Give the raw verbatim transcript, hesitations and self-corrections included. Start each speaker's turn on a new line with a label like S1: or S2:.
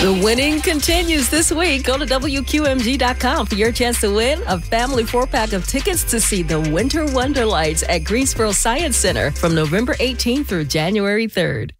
S1: The winning continues this week. Go to W Q M G dot com for your chance to win a family four-pack of tickets to see the Winter Wonder Lights at Greensboro Science Center from November eighteenth through January third.